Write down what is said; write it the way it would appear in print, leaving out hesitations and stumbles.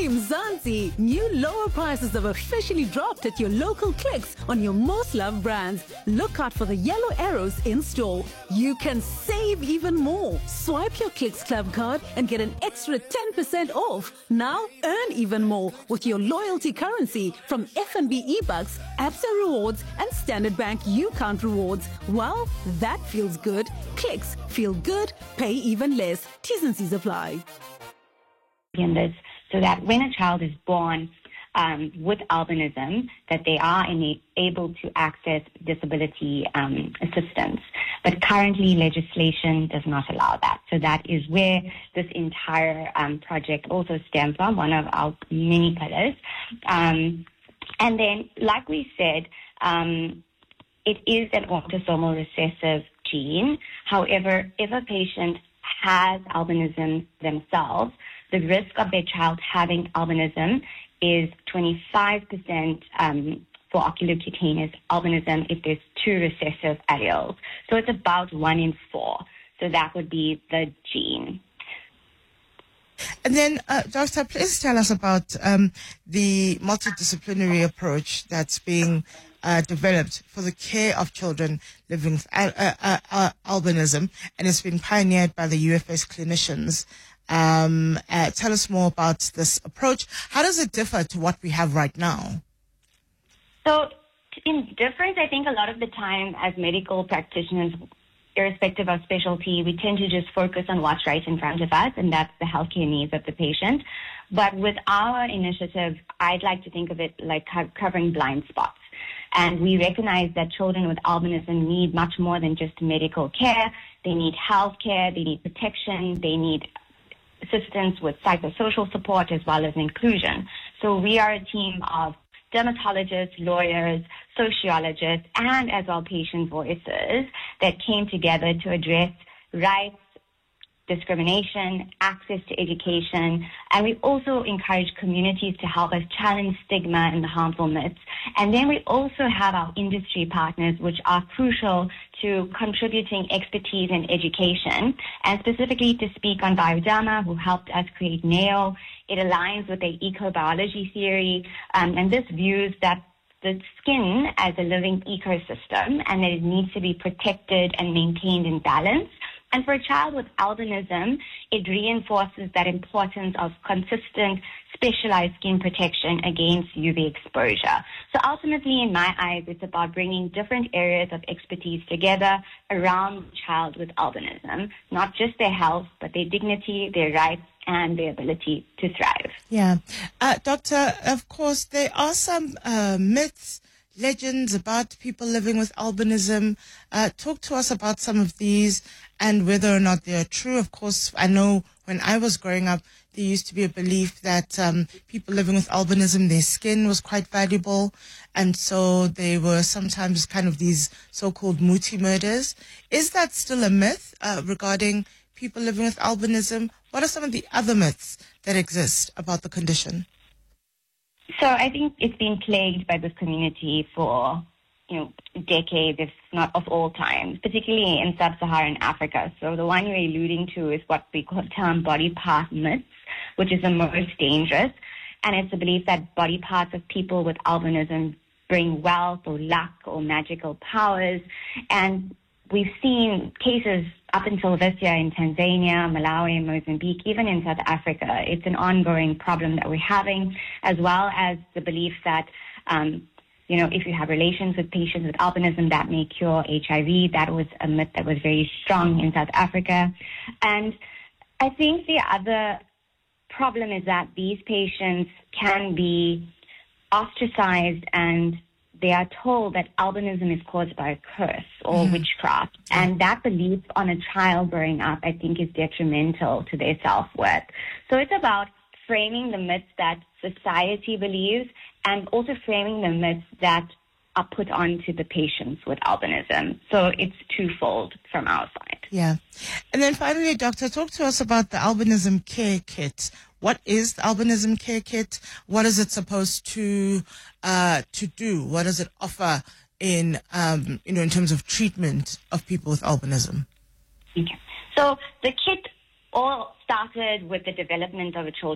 Mzansi! New lower prices have officially dropped at your local Clicks on your most loved brands. Look out for the yellow arrows in store. You can save even more. Swipe your Clicks Club card and get an extra 10% off. Now earn even more with your loyalty currency from FNB eBucks, Absa Rewards and Standard Bank UCount Rewards. Well, that feels good. Clicks, feel good, pay even less. T's and C's apply. In this, so that when a child is born with albinism, that they are able to access disability assistance. But currently, legislation does not allow that. So that is where this entire project also stems from, one of our many pillars. And then, like we said, it is an autosomal recessive gene. However, if a patient has albinism themselves, the risk of their child having albinism is 25% for oculocutaneous albinism if there's 2 recessive alleles. So it's about 1 in 4. So that would be the gene. And then, Doctor, please tell us about the multidisciplinary approach that's being developed for the care of children living with albinism, and it's been pioneered by the UFS clinicians. Tell us more about this approach. How does it differ to what we have right now? So in difference, I think a lot of the time as medical practitioners, irrespective of specialty, we tend to just focus on what's right in front of us, and that's the healthcare needs of the patient. But with our initiative, I'd like to think of it like covering blind spots. And we recognize that children with albinism need much more than just medical care. They need health care, they need protection, they need assistance with psychosocial support as well as inclusion. So we are a team of dermatologists, lawyers, sociologists, and as well patient voices that came together to address rights, discrimination, access to education, and we also encourage communities to help us challenge stigma and the harmful myths. And then we also have our industry partners, which are crucial to contributing expertise in education. And specifically to speak on Bioderma, who helped us create NEO, it aligns with the ecobiology theory, and this views that the skin as a living ecosystem and that it needs to be protected and maintained in balance. And for a child with albinism, it reinforces that importance of consistent, specialized skin protection against UV exposure. So ultimately, in my eyes, it's about bringing different areas of expertise together around the child with albinism, not just their health, but their dignity, their rights, and their ability to thrive. Yeah. Doctor, of course, there are some myths, legends about people living with albinism. Talk to us about some of these and whether or not they are true. Of course, I know when I was growing up, there used to be a belief that people living with albinism, their skin was quite valuable, and so they were sometimes kind of these so-called muti murders. Is that still a myth regarding people living with albinism? What are some of the other myths that exist about the condition? So I think it's been plagued by this community for, decades, if not of all times, particularly in sub-Saharan Africa. So the one you're alluding to is what we call term body part myths, which is the most dangerous. And it's the belief that body parts of people with albinism bring wealth or luck or magical powers. And we've seen cases up until this year in Tanzania, Malawi, Mozambique, even in South Africa. It's an ongoing problem that we're having, as well as the belief that, if you have relations with patients with albinism, that may cure HIV. That was a myth that was very strong in South Africa. And I think the other problem is that these patients can be ostracized and they are told that albinism is caused by a curse or witchcraft. And that belief on a child growing up, I think, is detrimental to their self-worth. So it's about framing the myths that society believes and also framing the myths that are put onto the patients with albinism. So it's twofold from our side. Yeah. And then finally, Doctor, talk to us about the Albinism Care Kit. What is the Albinism Care Kit? What is it supposed to do? What does it offer in terms of treatment of people with albinism? Okay. So the kit all started with the development of a children's